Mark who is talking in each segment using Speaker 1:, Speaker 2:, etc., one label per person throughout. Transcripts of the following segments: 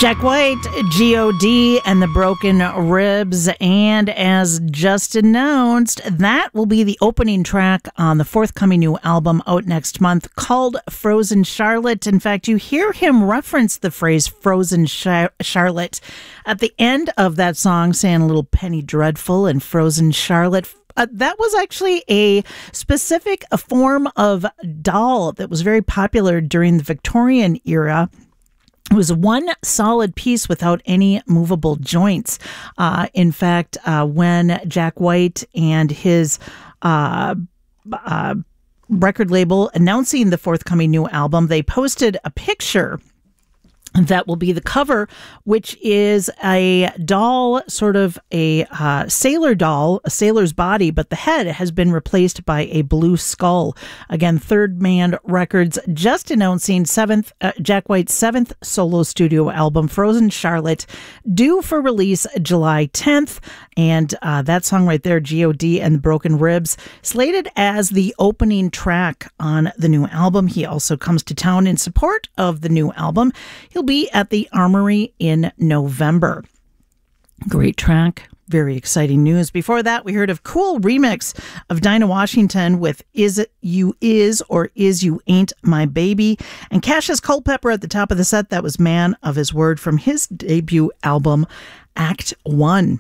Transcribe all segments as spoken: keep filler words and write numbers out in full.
Speaker 1: Jack White, G O D, and the Broken Ribs. And as just announced, that will be the opening track on the forthcoming new album out next month called Frozen Charlotte. In fact, you hear him reference the phrase Frozen Char- Charlotte at the end of that song, saying a little Penny Dreadful and Frozen Charlotte. Uh, that was actually a specific a form of doll that was very popular during the Victorian era. It was one solid piece without any movable joints. Uh, in fact, uh, when Jack White and his uh, uh, record label announcing the forthcoming new album, they posted a picture that will be the cover, which is a doll, sort of a uh, sailor doll, a sailor's body, but the head has been replaced by a blue skull. Again, Third Man Records just announcing seventh uh, Jack White's seventh solo studio album, Frozen Charlotte, due for release July tenth. And uh, that song right there, G O D and the Broken Ribs, slated as the opening track on the new album. He also comes to town in support of the new album. He'll be at the Armory in November. Great track. Very exciting news. Before that, we heard of cool remix of Dinah Washington with Is It You Is or Is You Ain't My Baby. And Cassius Culpepper at the top of the set. That was Man of His Word from his debut album, Act One.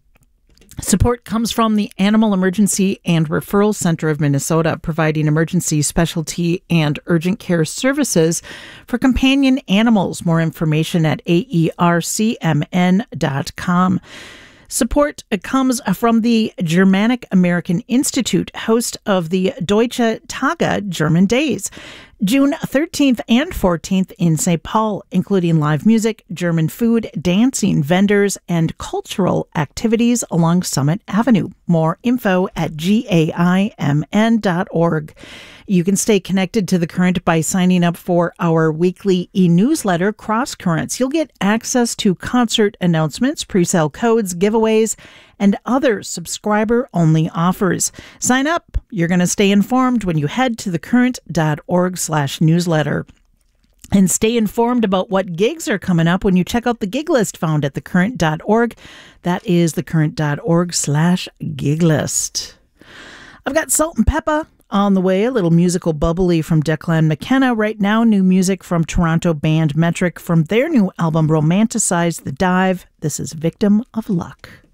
Speaker 1: Support comes from the Animal Emergency and Referral Center of Minnesota, providing emergency, specialty, and urgent care services for companion animals. More information at A E R C M N dot com. Support comes from the Germanic American Institute, host of the Deutsche Tage German Days, June thirteenth and fourteenth in Saint Paul, including live music, German food, dancing, vendors, and cultural activities along Summit Avenue. More info at G A I M N dot org. You can stay connected to The Current by signing up for our weekly e-newsletter, Cross Currents. You'll get access to concert announcements, pre-sale codes, giveaways, and other subscriber-only offers. Sign up. You're going to stay informed when you head to thecurrent.org slash newsletter. And stay informed about what gigs are coming up when you check out the gig list found at thecurrent dot org. That is thecurrent.org slash gig list. I've got Salt and Pepper on the way, a little musical bubbly from Declan McKenna. Right now, new music from Toronto band Metric from their new album, Romanticize the Dive. This is Victim of Luck.